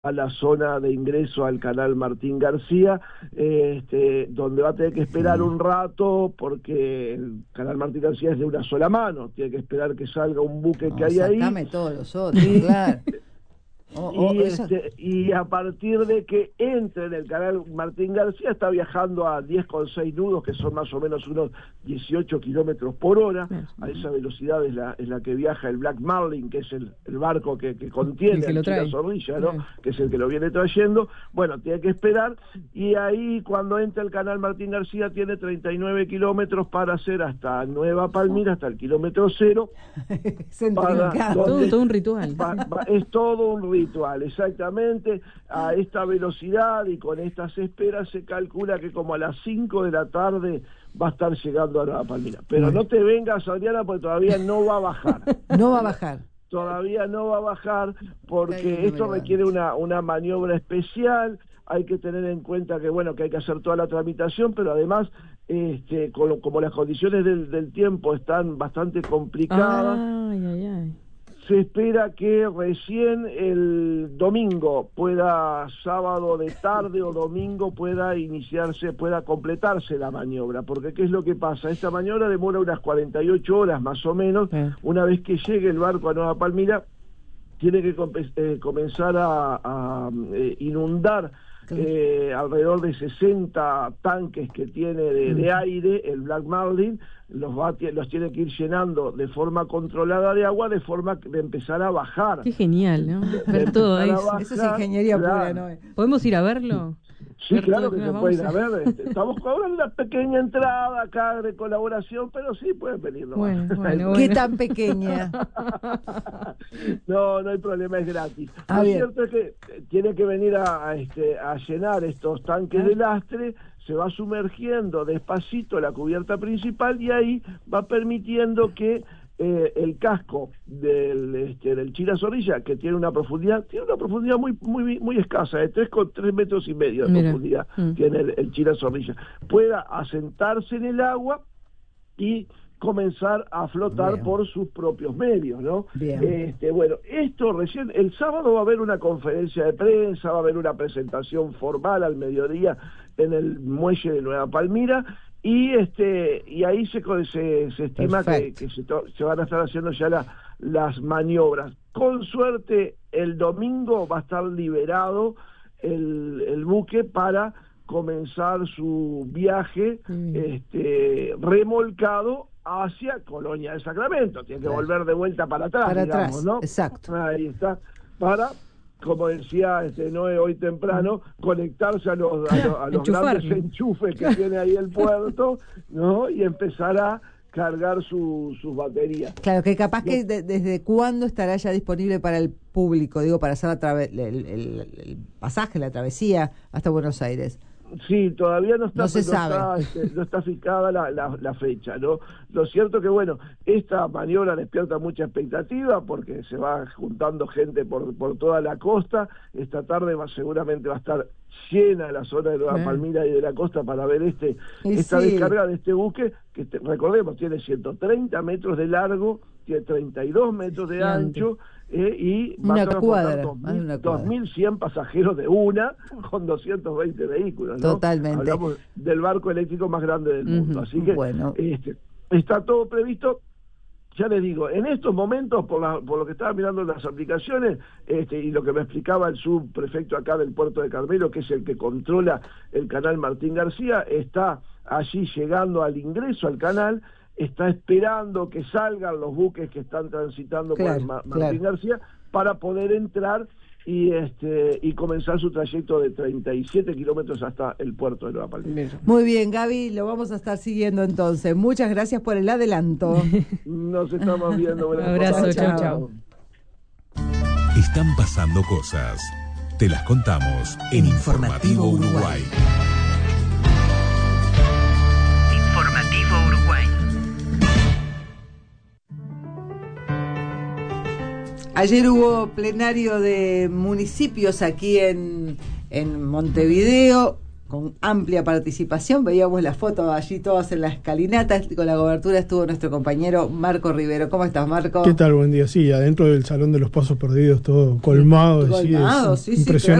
a la zona de ingreso al canal Martín García, donde va a tener que esperar un rato porque el canal Martín García es de una sola mano, tiene que esperar que salga un buque que hay ahí. Sacame todos los otros, claro. Y a partir de que entre en el canal Martín García está viajando a 10,6 nudos, que son más o menos unos 18 kilómetros por hora. A esa velocidad es la que viaja el Black Marlin, que es el barco que contiene el Chira Zorrilla, ¿no? Que es el que lo viene trayendo. Bueno, tiene que esperar, y ahí cuando entra el canal Martín García tiene 39 kilómetros para hacer hasta Nueva Palmira, hasta el kilómetro 0. Todo un ritual. Es todo un ritual, exactamente. A esta velocidad y con estas esperas se calcula que como a las 5 de la tarde va a estar llegando a Nueva Palmira. Pero no te vengas, Adriana, porque todavía no va a bajar. No va a bajar. Todavía no va a bajar porque esto requiere una maniobra especial. Hay que tener en cuenta que hay que hacer toda la tramitación, pero además como las condiciones del tiempo están bastante complicadas, se espera que recién el domingo sábado de tarde o domingo pueda completarse la maniobra, porque ¿qué es lo que pasa? Esta maniobra demora unas 48 horas más o menos. Una vez que llegue el barco a Nueva Palmira, tiene que comenzar a inundar alrededor de 60 tanques que tiene de aire el Black Marlin. Los tiene que ir llenando de forma controlada de agua, de forma de empezar a bajar. Qué genial, ¿no? Ver todo eso. Eso es ingeniería pura, ¿no? ¿Podemos ir a verlo? Sí, claro que se puede ir a ver. Estamos cobrando una pequeña entrada acá de colaboración, pero sí pueden venir. Bueno. ¿Qué tan pequeña? No hay problema, es gratis. Lo cierto es que tiene que venir a llenar estos tanques de lastre. Se va sumergiendo despacito la cubierta principal y ahí va permitiendo que el casco del Chira Zorrilla, que tiene una profundidad muy escasa, de 3,3 metros y medio de profundidad tiene el Chira Zorrilla, pueda asentarse en el agua y comenzar a flotar por sus propios medios, ¿no? Esto recién, el sábado va a haber una conferencia de prensa, va a haber una presentación formal al mediodía en el muelle de Nueva Palmira, y ahí se estima que se van a estar haciendo ya las maniobras. Con suerte, el domingo va a estar liberado el buque para comenzar su viaje remolcado hacia Colonia del Sacramento. Tiene que volver de vuelta para atrás, digamos, ¿no? Exacto. Ahí está, para, como decía Noé hoy temprano, conectarse a los grandes enchufes que tiene ahí el puerto, ¿no? Y empezar a cargar sus baterías. Claro, que capaz que desde cuándo estará ya disponible para el público, digo, para hacer el pasaje, la travesía hasta Buenos Aires. Sí, todavía no se sabe. No está fijada la fecha, ¿no? Lo cierto que, esta maniobra despierta mucha expectativa porque se va juntando gente por toda la costa. Esta tarde seguramente va a estar llena la zona de Nueva Palmira y de la costa para ver esta descarga de este buque, que recordemos, tiene 130 metros de largo, tiene 32 metros de ancho, y va a transportar 2.100 pasajeros con 220 vehículos, ¿no? Totalmente. Hablamos del barco eléctrico más grande del mundo. Así que está todo previsto. Ya les digo, en estos momentos, por lo que estaba mirando las aplicaciones, y lo que me explicaba el subprefecto acá del Puerto de Carmelo, que es el que controla el canal Martín García, está allí llegando al ingreso al canal, está esperando que salgan los buques que están transitando por el Martín García para poder entrar y comenzar su trayecto de 37 kilómetros hasta el puerto de Nueva Palmira. Muy bien, Gaby, lo vamos a estar siguiendo entonces. Muchas gracias por el adelanto. Nos estamos viendo. Un abrazo, chao. Están pasando cosas. Te las contamos en Informativo Uruguay. Informativo Uruguay. Ayer hubo plenario de municipios aquí en Montevideo, con amplia participación. Veíamos las fotos allí todas en la escalinata. Con la cobertura estuvo nuestro compañero Marco Rivero. ¿Cómo estás, Marco? ¿Qué tal? Buen día. Sí, adentro del Salón de los Pasos Perdidos, todo colmado. Sí, impresionante.